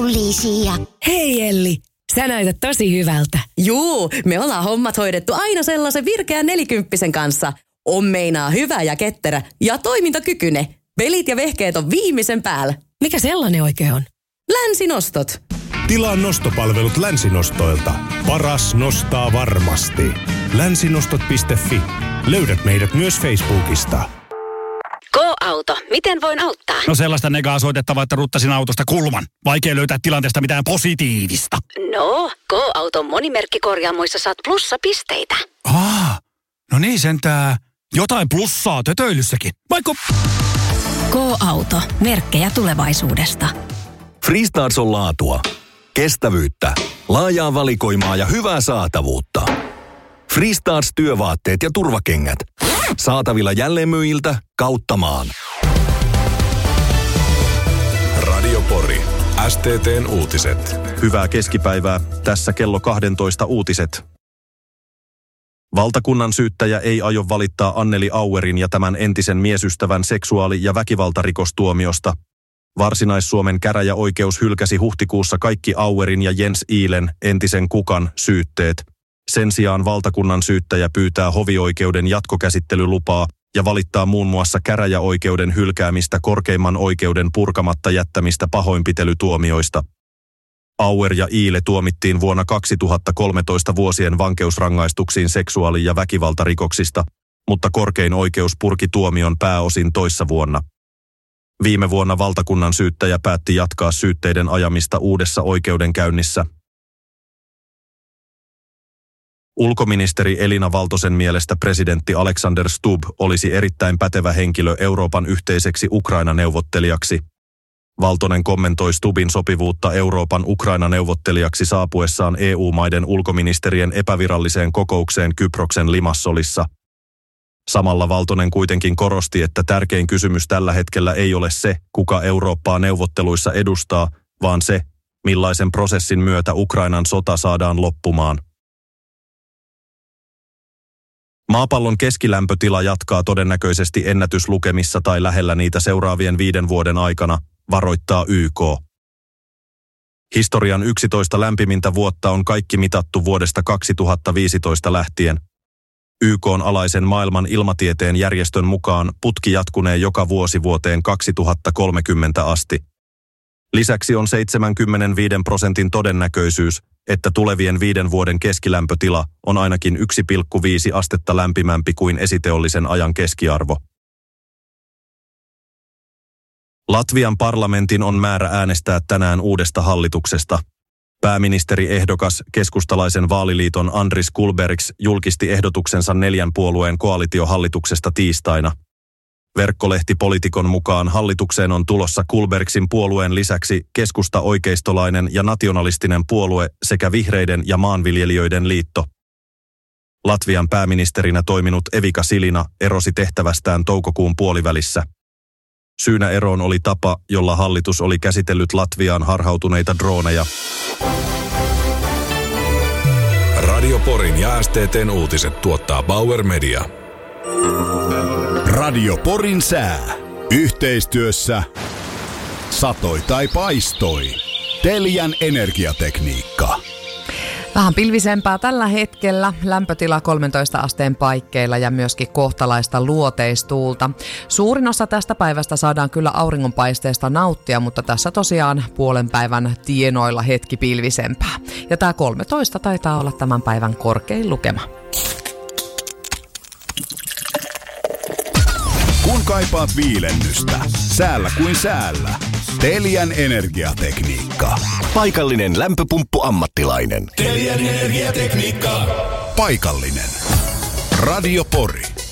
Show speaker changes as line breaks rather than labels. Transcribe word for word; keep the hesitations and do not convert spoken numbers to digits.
Liisia.
Hei Elli, sä näytät tosi hyvältä.
Juu, me ollaan hommat hoidettu aina sellaisen virkeän nelikymppisen kanssa. On meinaa hyvä ja ketterä ja toimintakykyinen. Pelit ja vehkeet on viimeisen päällä.
Mikä sellainen oikein on?
Länsinostot.
Tilaa nostopalvelut Länsinostoilta. Paras nostaa varmasti. länsinostot piste fi. Löydät meidät myös Facebookista.
Go-auto. Miten voin auttaa?
No sellaista negaa soitettavaa, että ruttasin autosta kulman. Vaikea löytää tilanteesta mitään positiivista.
No, Go-auton monimerkkikorjaamoissa saat plussapisteitä.
Aa, no niin sentää. Jotain plussaa tötöilyssäkin. Vaikka...
Go-auto. Merkkejä tulevaisuudesta.
Freestarts on laatua, kestävyyttä, laajaa valikoimaa ja hyvää saatavuutta. Freestarts työvaatteet ja turvakengät. Saatavilla jälleenmyyjiltä kautta maan.
Radio Pori. S T T:n uutiset.
Hyvää keskipäivää. Tässä kello kaksitoista uutiset. Valtakunnan syyttäjä ei aio valittaa Anneli Auerin ja tämän entisen miesystävän seksuaali- ja väkivaltarikostuomiosta. Varsinais-Suomen käräjäoikeus hylkäsi huhtikuussa kaikki Auerin ja Jens Iilen, entisen Kukan, syytteet. Sen sijaan valtakunnan syyttäjä pyytää hovioikeuden jatkokäsittelylupaa ja valittaa muun muassa käräjäoikeuden hylkäämistä korkeimman oikeuden purkamatta jättämistä pahoinpitelytuomioista. Auer ja Iile tuomittiin vuonna kaksituhattakolmetoista vuosien vankeusrangaistuksiin seksuaali- ja väkivaltarikoksista, mutta korkein oikeus purki tuomion pääosin toissa vuonna. Viime vuonna valtakunnan syyttäjä päätti jatkaa syytteiden ajamista uudessa oikeudenkäynnissä. Ulkoministeri Elina Valtosen mielestä presidentti Alexander Stubb olisi erittäin pätevä henkilö Euroopan yhteiseksi Ukraina-neuvottelijaksi. Valtonen kommentoi Stubbin sopivuutta Euroopan Ukraina-neuvottelijaksi saapuessaan E U-maiden ulkoministerien epäviralliseen kokoukseen Kyproksen Limassolissa. Samalla Valtonen kuitenkin korosti, että tärkein kysymys tällä hetkellä ei ole se, kuka Eurooppaa neuvotteluissa edustaa, vaan se, millaisen prosessin myötä Ukrainan sota saadaan loppumaan. Maapallon keskilämpötila jatkaa todennäköisesti ennätyslukemissa tai lähellä niitä seuraavien viiden vuoden aikana, varoittaa Y K. Historian yksitoista lämpimintä vuotta on kaikki mitattu vuodesta kaksituhattaviisitoista lähtien. Y K:n alaisen maailman ilmatieteen järjestön mukaan putki jatkunee joka vuosi vuoteen kaksituhattakolmekymmentä asti. Lisäksi on seitsemänkymmentäviisi prosentin todennäköisyys, että tulevien viiden vuoden keskilämpötila on ainakin yksi pilkku viisi astetta lämpimämpi kuin esiteollisen ajan keskiarvo. Latvian parlamentin on määrä äänestää tänään uudesta hallituksesta. Pääministeriehdokas keskustalaisen vaaliliiton Andris Kulbergs julkisti ehdotuksensa neljän puolueen koalitiohallituksesta tiistaina. Verkkolehti Politikon mukaan hallitukseen on tulossa Kulbergsin puolueen lisäksi keskusta-oikeistolainen ja nationalistinen puolue sekä vihreiden ja maanviljelijöiden liitto. Latvian pääministerinä toiminut Evika Silina erosi tehtävästään toukokuun puolivälissä. Syynä eroon oli tapa, jolla hallitus oli käsitellyt Latviaan harhautuneita drooneja.
Radio Porin ja S T T:n uutiset tuottaa Bauer Media.
Radio Porin sää. Yhteistyössä satoi tai paistoi. Telian energiatekniikka.
Vähän pilvisempää tällä hetkellä, lämpötila kolmentoista asteen paikkeilla ja myöskin kohtalaista luoteistuulta. Suurin osa tästä päivästä saadaan kyllä auringonpaisteesta nauttia, mutta tässä tosiaan puolen päivän tienoilla hetki pilvisempää. Ja tämä kolmetoista taitaa olla tämän päivän korkein lukema.
Kun kaipaat viilennystä, säällä kuin säällä. Telian energiatekniikka.
Paikallinen lämpöpumppu-ammattilainen.
Telian energiatekniikka. Paikallinen. Radio Pori.